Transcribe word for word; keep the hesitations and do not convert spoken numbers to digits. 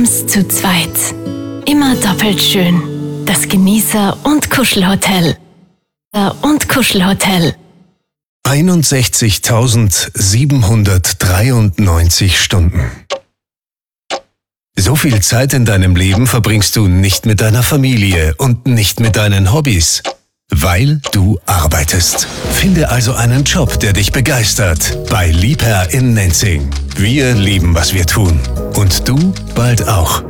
Lebens zu zweit. Immer doppelt schön. Das Genießer- und Kuschelhotel. Und Kuschelhotel. einundsechzigtausendsiebenhundertdreiundneunzig Stunden. So viel Zeit in deinem Leben verbringst du nicht mit deiner Familie und nicht mit deinen Hobbys, weil du arbeitest. Finde also einen Job, der dich begeistert. Bei Liebherr in Nenzing. Wir lieben, was wir tun. Und du bald auch.